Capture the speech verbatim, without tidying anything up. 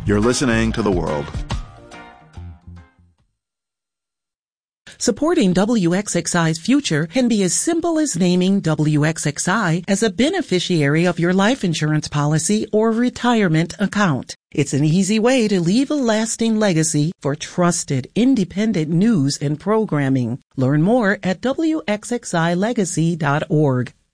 You're listening to The World. Supporting W X X I's future can be as simple as naming W X X I as a beneficiary of your life insurance policy or retirement account. It's an easy way to leave a lasting legacy for trusted, independent news and programming. Learn more at W X X I legacy dot org.